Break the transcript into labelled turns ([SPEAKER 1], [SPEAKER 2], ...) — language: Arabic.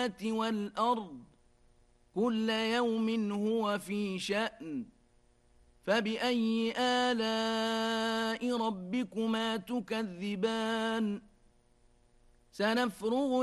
[SPEAKER 1] السماوات والأرض كل يوم هو في شأن فبأي آلاء ربكما تكذبان سنفرغ